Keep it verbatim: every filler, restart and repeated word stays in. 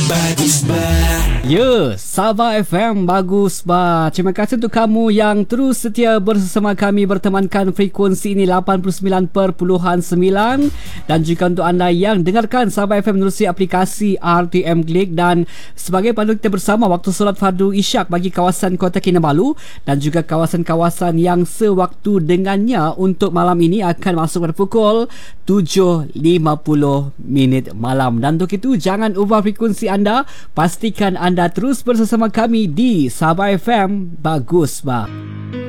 Bagus bah. Ya, Sabah F M bagus bah. Terima kasih untuk kamu yang terus setia bersama kami bertemankan frekuensi ini lapan puluh sembilan perpuluhan sembilan, dan juga untuk anda yang dengarkan Sabah F M menerusi aplikasi R T M Click. Dan sebagai pandu kita bersama waktu solat fardu Isyak bagi kawasan Kota Kinabalu dan juga kawasan-kawasan yang sewaktu dengannya untuk malam ini akan masuk pada pukul tujuh lima puluh minit malam. Dan untuk itu jangan ubah frekuensi anda, pastikan anda terus bersama kami di Sabah F M bagus bah.